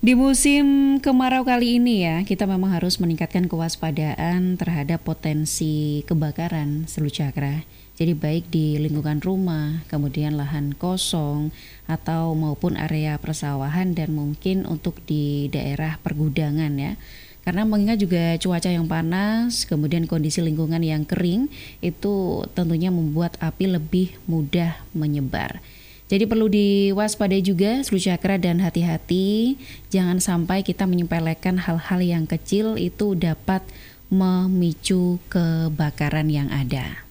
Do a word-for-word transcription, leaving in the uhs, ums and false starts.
Di musim kemarau kali ini ya, kita memang harus meningkatkan kewaspadaan terhadap potensi kebakaran seluruh cakra. Jadi baik di lingkungan rumah, kemudian lahan kosong, atau maupun area persawahan dan mungkin untuk di daerah pergudangan ya. Karena mengingat juga cuaca yang panas, kemudian kondisi lingkungan yang kering, itu tentunya membuat api lebih mudah menyebar. Jadi perlu diwaspadai juga seluruh cakra dan hati-hati, jangan sampai kita menyepelekan hal-hal yang kecil itu dapat memicu kebakaran yang ada.